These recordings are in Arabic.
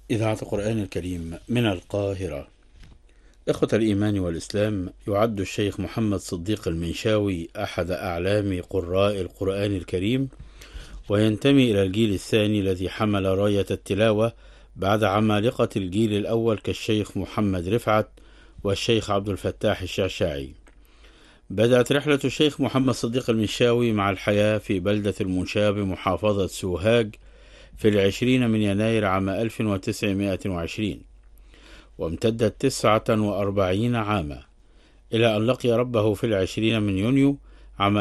إذاعة القرآن الكريم من القاهرة. إخوة الإيمان والإسلام، يعد الشيخ محمد صديق المنشاوي أحد أعلام قراء القرآن الكريم، وينتمي إلى الجيل الثاني الذي حمل راية التلاوة بعد عمالقة الجيل الأول كالشيخ محمد رفعت والشيخ عبد الفتاح الشعشاعي. بدأت رحلة الشيخ محمد صديق المنشاوي مع الحياة في بلدة المنشاة بمحافظة سوهاج في 20 من يناير عام 1920، وامتدت 49 عاما إلى أن لقي ربه في 20 من يونيو عام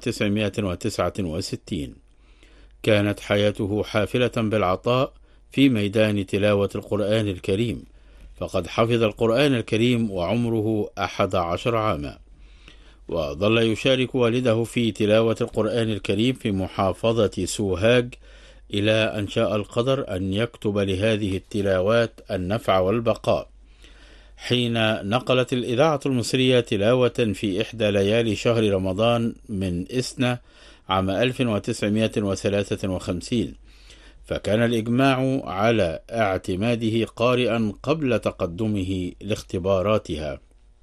1969. كانت حياته حافلة بالعطاء في ميدان تلاوة القرآن الكريم، فقد حفظ القرآن الكريم وعمره 11 عاما، وظل يشارك والده في تلاوة القرآن الكريم في محافظة سوهاج إلى أن شاء القدر أن يكتب لهذه التلاوات النفع والبقاء، حين نقلت الإذاعة المصرية تلاوة في إحدى ليالي شهر رمضان من إسنا عام 1953، فكان الإجماع على اعتماده قارئا قبل تقدمه لاختباراتها.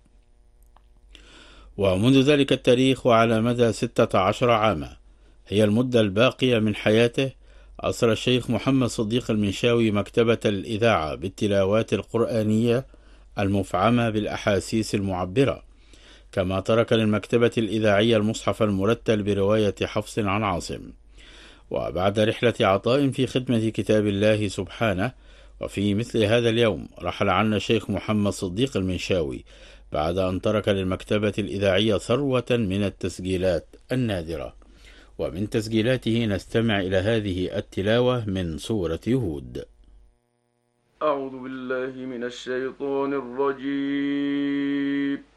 ومنذ ذلك التاريخ وعلى مدى 16 عاما، هي المدة الباقية من حياته، أصل الشيخ محمد صديق المنشاوي مكتبة الإذاعة بالتلاوات القرآنية المفعمة بالأحاسيس المعبرة، كما ترك للمكتبة الإذاعية المصحف المرتل برواية حفص عن عاصم. وبعد رحلة عطاء في خدمة كتاب الله سبحانه، وفي مثل هذا اليوم رحل عنا الشيخ محمد صديق المنشاوي بعد أن ترك للمكتبة الإذاعية ثروة من التسجيلات النادرة. ومن تسجيلاته نستمع إلى هذه التلاوة من سورة هود. أعوذ بالله من الشيطان الرجيم.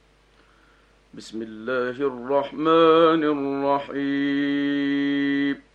بسم الله الرحمن الرحيم.